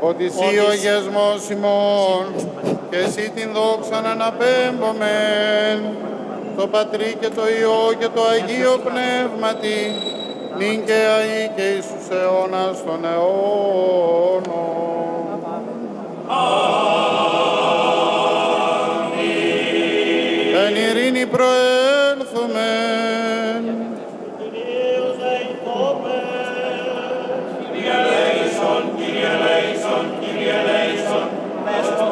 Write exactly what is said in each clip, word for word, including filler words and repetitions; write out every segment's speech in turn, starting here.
ότι εσύ ο αγιασμός ημών και εσύ την δόξαν αναπέμπομεν, το Πατρί και το Υιό και το Αγίο Πνεύματι, νυν και αεί και εις τους αιώνας των αιώνων. Αμήν. Εν ειρήνη προέλθομεν. Κυρίως δεηθόμεν. Κύριε ελέησον, Κύριε ελέησον, Κύριε ελέησον, μες στο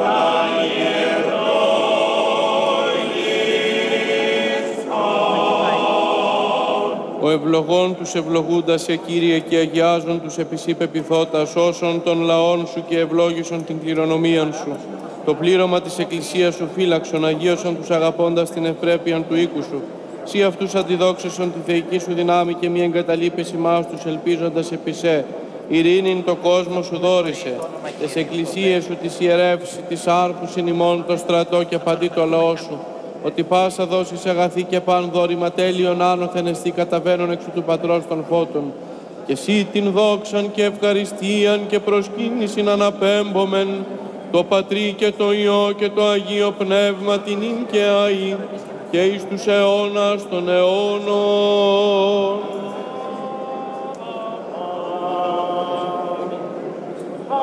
Ο ευλογών τους ευλογούντας σε Κύριε και αγιάζων τους επί σοι πεποιθώτας όσων των λαών σου και ευλόγησον την κληρονομίαν σου. Το πλήρωμα της Εκκλησίας σου φύλαξον, αγίωσον τους αγαπώντας την ευπρέπειαν του οίκου σου. Σύ αυτούς αντιδόξεσον τη θεϊκή σου δυνάμει και μη εγκαταλείπεις ημάς τους ελπίζοντας επί σε. Ειρήνην το κόσμο σου δόρισε, τις εκκλησίες σου τις ιερεύσει, τις άρκους εν ημών το στρατό και παντί το λαό σου. Ότι πάσα δώσεις αγαθή και παν δόρημα τέλειον άνωθεν εστί καταβαίνον εξ του Πατρός των φώτων. Και εσύ την δόξαν και ευχαριστίαν και προσκύνησιν αναπέμπομεν, το Πατρί και το Υιό και το Αγίο Πνεύμα την ίν και αΐ και εις τους αιώνας των αιώνων.